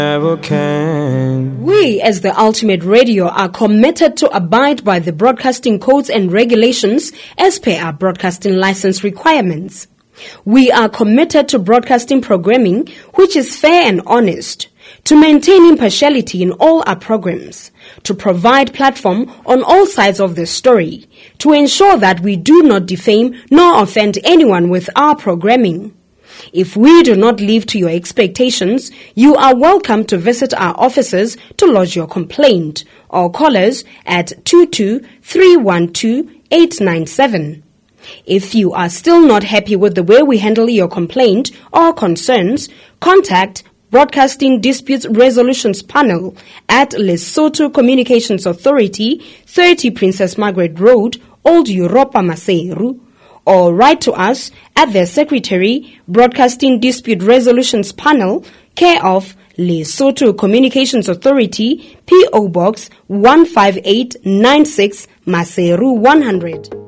We, as the Ultimate Radio, are committed to abide by the broadcasting codes and regulations as per our broadcasting license requirements. We are committed to broadcasting programming which is fair and honest, to maintain impartiality in all our programs, to provide platform on all sides of the story, to ensure that we do not defame nor offend anyone with our programming. If we do not live to your expectations, you are welcome to visit our offices to lodge your complaint or call us at 22-312-897. If you are still not happy with the way we handle your complaint or concerns, contact Broadcasting Disputes Resolutions Panel at Lesotho Communications Authority, 30 Princess Margaret Road, Old Europa, Maseru, or write to us at the Secretary, Broadcasting Dispute Resolutions Panel, care of Lesotho Communications Authority, P.O. Box 15896, Maseru 100.